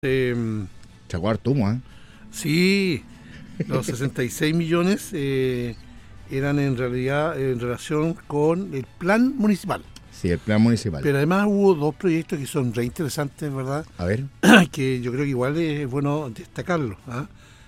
Sacó harto humo, ¿eh? Sí, los 66 millones eran en realidad en relación con el plan municipal. Sí, el plan municipal. Pero además hubo dos proyectos que son re interesantes, ¿verdad? A ver. Que yo creo que igual es bueno destacarlos. ¿Ah?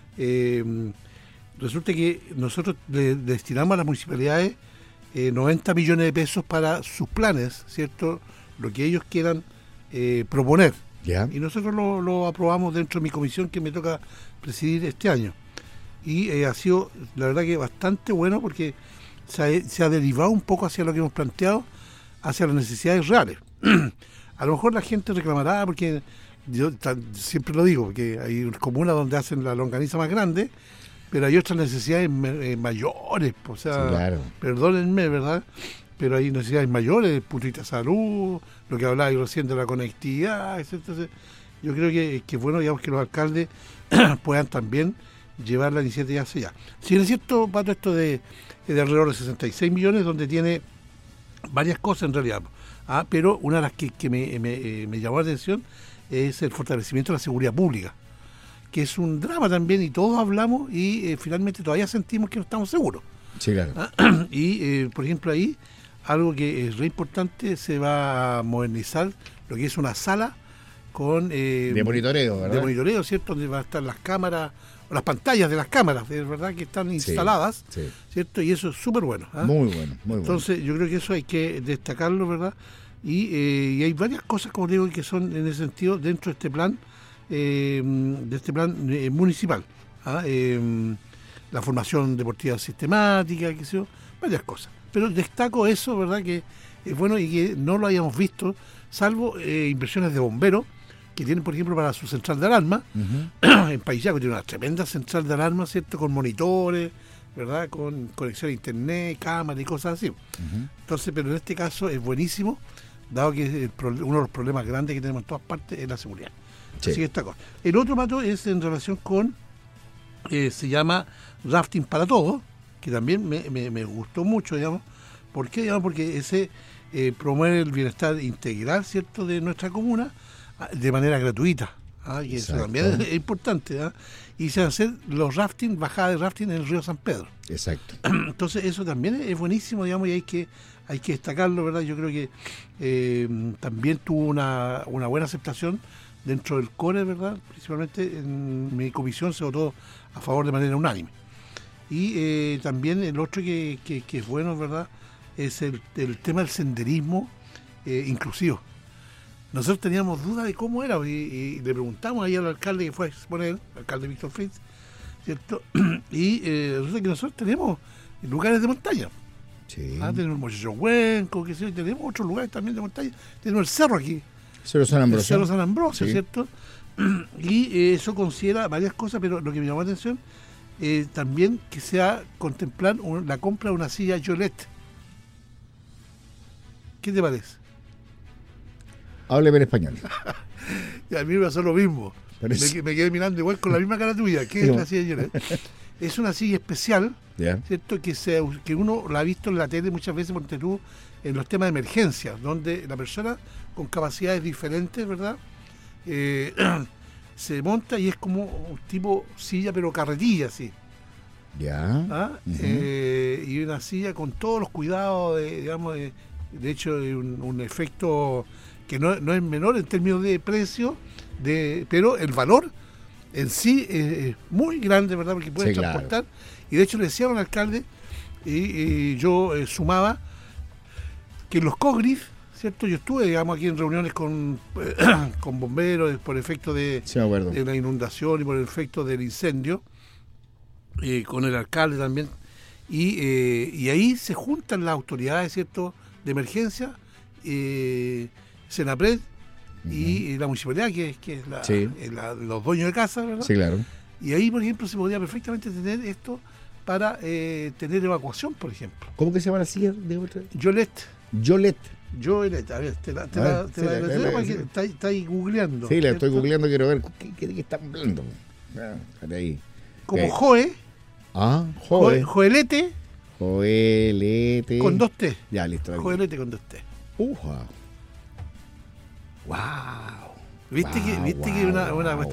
Resulta que nosotros le destinamos a las municipalidades 90 millones de pesos para sus planes, ¿cierto? Lo que ellos quieran proponer. Ya. Y nosotros lo aprobamos dentro de mi comisión que me toca presidir este año. Y ha sido, la verdad, que bastante bueno porque se ha derivado un poco hacia lo que hemos planteado, hacia las necesidades reales. A lo mejor la gente reclamará, porque yo siempre lo digo, porque hay comunas donde hacen la longaniza más grande, pero hay otras necesidades mayores, o sea, sí, claro. Perdónenme, ¿verdad? Pero hay necesidades mayores, el punto de vista de salud, lo que hablaba recién de la conectividad, etc. Entonces, yo creo que es bueno, digamos, que los alcaldes puedan también llevar la iniciativa hacia allá. Si es cierto, Pato, esto de alrededor de 66 millones, donde tiene varias cosas en realidad, pero una de las que me llamó la atención es el fortalecimiento de la seguridad pública, que es un drama también, y todos hablamos y finalmente todavía sentimos que no estamos seguros. Sí, claro. Y, por ejemplo, ahí, algo que es re importante, se va a modernizar lo que es una sala con... de monitoreo, ¿verdad? De monitoreo, ¿cierto? Donde van a estar las cámaras, o las pantallas de las cámaras, de verdad, que están instaladas, sí, ¿cierto? Y eso es súper bueno. Muy bueno, muy bueno. Entonces, yo creo que eso hay que destacarlo, ¿verdad? Y hay varias cosas, como digo, que son en ese sentido dentro de este plan, municipal. La formación deportiva sistemática, qué sé yo, varias cosas. Pero destaco eso, ¿verdad?, que es bueno y que no lo hayamos visto, salvo inversiones de bomberos, que tienen, por ejemplo, para su central de alarma. En Paisiaco tiene una tremenda central de alarma, ¿cierto?, con monitores, ¿verdad?, con conexión a internet, cámara y cosas así. Entonces, pero en este caso es buenísimo, dado que uno de los problemas grandes que tenemos en todas partes es la seguridad. Sí. Así que esta cosa. El otro, Pato, es en relación con, se llama Rafting para Todos, que también me gustó mucho, digamos. ¿Por qué? Digamos, porque ese promueve el bienestar integral, ¿cierto?, de nuestra comuna de manera gratuita. Y eso también es importante. Y se van a hacer los rafting, bajadas de rafting en el río San Pedro. Exacto. Entonces eso también es buenísimo, digamos, y hay que destacarlo, ¿verdad? Yo creo que también tuvo una buena aceptación dentro del CORE, ¿verdad? Principalmente en mi comisión se votó a favor de manera unánime. Y también el otro que es bueno, ¿verdad?, es el tema del senderismo inclusivo. Nosotros teníamos dudas de cómo era y le preguntamos ahí al alcalde que fue a exponer, el alcalde Víctor Fritz, ¿cierto? Y resulta que nosotros tenemos lugares de montaña. Sí. Tenemos Mochichohuenco, que sí, tenemos otros lugares también de montaña. Tenemos el cerro aquí. Cerro San Ambrosio. El Cerro San Ambrosio, sí, ¿cierto? Y eso considera varias cosas, pero lo que me llamó la atención también que sea contemplar la compra de una silla Yolette. ¿Qué te parece? Hábleme en español. Y a mí me pasó lo mismo. Me quedé mirando igual con la misma cara tuya. ¿Qué es la silla Yolette? Es una silla especial, ¿cierto? Que uno la ha visto en la tele muchas veces, porque tú, en los temas de emergencia, donde la persona con capacidades diferentes, ¿verdad?, se monta y es como un tipo silla, pero carretilla, así. Y una silla con todos los cuidados, de hecho, un efecto que no es menor en términos de precio, pero el valor en sí es muy grande, ¿verdad?, porque puede transportar. Claro. Y de hecho le decía al alcalde, y yo sumaba, que los COGRIF, ¿cierto? Yo estuve, digamos, aquí en reuniones con bomberos por efecto de la inundación y por el efecto del incendio, con el alcalde también, y ahí se juntan las autoridades, ¿cierto?, de emergencia, Senapred y la municipalidad, que es los dueños de casa, ¿verdad? Sí, claro. Y ahí, por ejemplo, se podría perfectamente tener esto para tener evacuación, por ejemplo. ¿Cómo que se llama la silla de otra? Yolette, a ver, está ahí googleando. Sí, la estoy googleando, quiero ver qué están hablando. Ahí. Como Joe. Joelete. Con 2 T. Ya, listo. Joelete con 2 T. Wow. ¿Viste que una cuestión